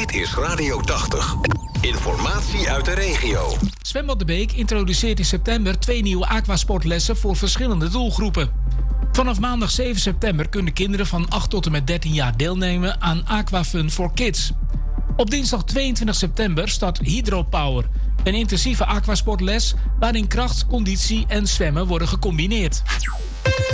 Dit is Radio 80. Informatie uit de regio. Zwembad De Beek introduceert in september 2 nieuwe aquasportlessen voor verschillende doelgroepen. Vanaf maandag 7 september kunnen kinderen van 8 tot en met 13 jaar deelnemen aan Aquafun for Kids. Op dinsdag 22 september start Hydropower, een intensieve aquasportles waarin kracht, conditie en zwemmen worden gecombineerd.